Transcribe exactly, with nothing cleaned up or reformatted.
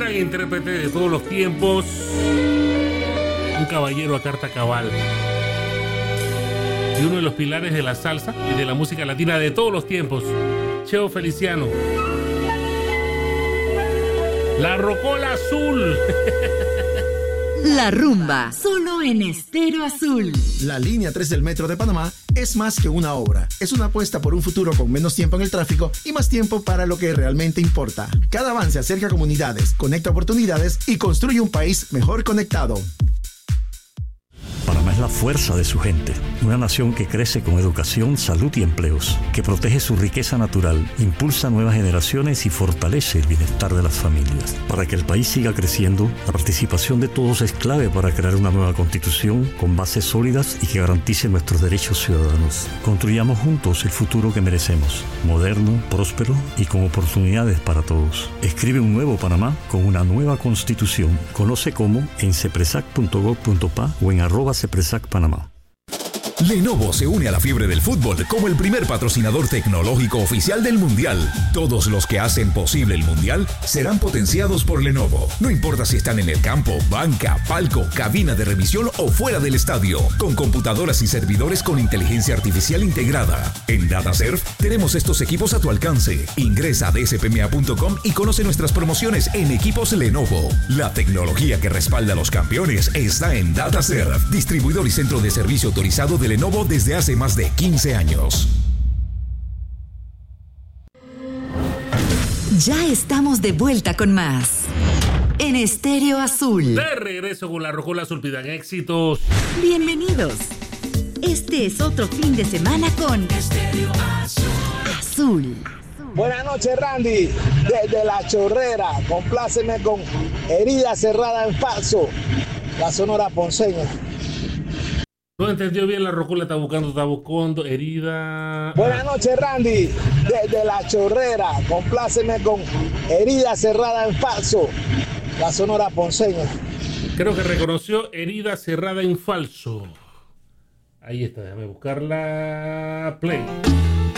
gran intérprete de todos los tiempos, un caballero a carta cabal y uno de los pilares de la salsa y de la música latina de todos los tiempos, Cheo Feliciano. La Rocola Azul. La rumba, solo en Estéreo Azul. La línea tres del Metro de Panamá es más que una obra. Es una apuesta por un futuro con menos tiempo en el tráfico y más tiempo para lo que realmente importa. Cada avance acerca a comunidades, conecta oportunidades y construye un país mejor conectado. Panamá es la fuerza de su gente, una nación que crece con educación, salud y empleos, que protege su riqueza natural, impulsa nuevas generaciones y fortalece el bienestar de las familias. Para que el país siga creciendo, la participación de todos es clave para crear una nueva constitución con bases sólidas y que garantice nuestros derechos ciudadanos. Construyamos juntos el futuro que merecemos, moderno, próspero y con oportunidades para todos. Escribe un nuevo Panamá con una nueva constitución. Conoce cómo en cepresac punto gov punto pa o en arroba cepresac Panamá. Lenovo se une a la fiebre del fútbol como el primer patrocinador tecnológico oficial del Mundial. Todos los que hacen posible el Mundial serán potenciados por Lenovo. No importa si están en el campo, banca, palco, cabina de revisión o fuera del estadio. Con computadoras y servidores con inteligencia artificial integrada. En DataServe tenemos estos equipos a tu alcance. Ingresa a d s p m a punto com y conoce nuestras promociones en equipos Lenovo. La tecnología que respalda a los campeones está en DataServe, distribuidor y centro de servicio autorizado de Lenovo desde hace más de quince años. Ya estamos de vuelta con más en Estéreo Azul. De regreso con la Rocola Azul, pidan éxitos. Bienvenidos. Este es otro fin de semana con Estéreo Azul. Azul. Buenas noches, Randy, desde La Chorrera. Compláceme con Herida Cerrada en Falso, la Sonora Ponceña. No entendió bien la Rocola, está buscando, está buscando, herida. Buenas noches, Randy, desde La Chorrera. Compláceme con Herida Cerrada en Falso, la Sonora Ponceña. Creo que reconoció Herida Cerrada en Falso. Ahí está, déjame buscarla. Play.